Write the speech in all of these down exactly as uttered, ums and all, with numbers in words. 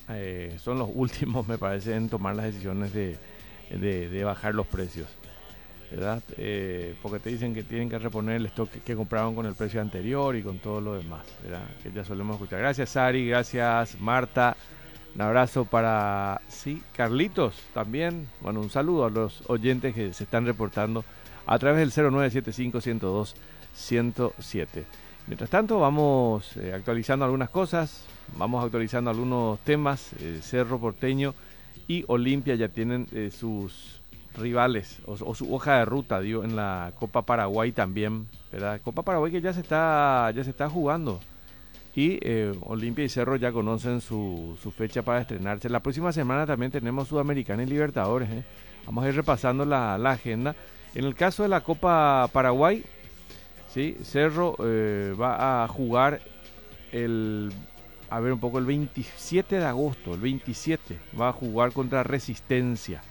eh, son los últimos, me parece, en tomar las decisiones de, de, de bajar los precios, ¿verdad? Eh, porque te dicen que tienen que reponer el stock que, que compraron con el precio anterior y con todo lo demás, ¿verdad? Que ya solemos escuchar. Gracias, Sari, gracias, Marta. Un abrazo para, sí, Carlitos también. Bueno, un saludo a los oyentes que se están reportando a través del cero nueve siete cinco, uno cero dos, uno cero siete. Mientras tanto, vamos eh, actualizando algunas cosas, vamos actualizando algunos temas. eh, Cerro Porteño y Olimpia ya tienen eh, sus rivales o, o su hoja de ruta, digo, en la Copa Paraguay también, ¿verdad? Copa Paraguay que ya se está, ya se está jugando. Y eh, Olimpia y Cerro ya conocen su, su fecha para estrenarse. La próxima semana también tenemos Sudamericana y Libertadores. ¿eh? Vamos a ir repasando la, la agenda. En el caso de la Copa Paraguay, ¿sí? Cerro eh, va a jugar el, a ver un poco, el veintisiete de agosto. El veintisiete va a jugar contra Resistencia.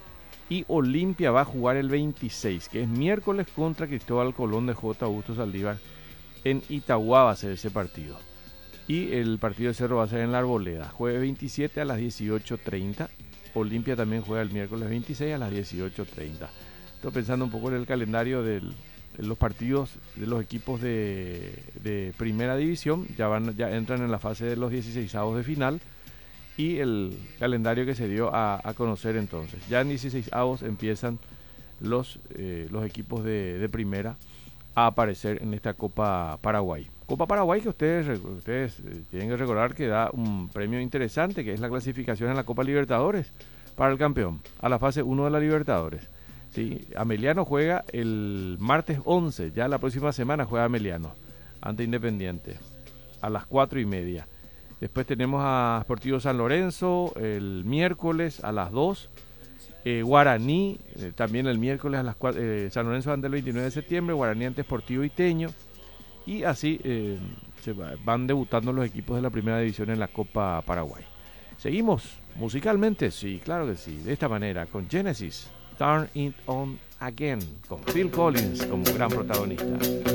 Y Olimpia va a jugar el veintiséis, que es miércoles, contra Cristóbal Colón de J. Augusto Saldívar. En Itagua va a ser ese partido. Y el partido de Cerro va a ser en la Arboleda. Jueves veintisiete a las dieciocho treinta. Olimpia también juega el miércoles veintiséis a las dieciocho treinta. Estoy pensando un poco en el calendario del, de los partidos de los equipos de, de primera división. Ya, van, ya entran en la fase de los dieciseisavos de final. Y el calendario que se dio a, a conocer entonces. Ya en dieciseisavos empiezan los, eh, los equipos de, de primera a aparecer en esta Copa Paraguay. Copa Paraguay que ustedes, ustedes eh, tienen que recordar que da un premio interesante, que es la clasificación en la Copa Libertadores para el campeón, a la fase uno de la Libertadores. ¿sí? Ameliano juega el martes once, ya la próxima semana juega Ameliano, ante Independiente, a las cuatro y media. Después tenemos a Sportivo San Lorenzo el miércoles a las dos. Eh, Guaraní, eh, también el miércoles a las cuatro, eh, San Lorenzo ante el veintinueve de septiembre, Guaraní ante Sportivo Iteño, y así eh, se va, van debutando los equipos de la primera división en la Copa Paraguay. Seguimos musicalmente, sí, claro que sí, de esta manera, con Genesis, Turn It On Again, con Phil Collins como gran protagonista.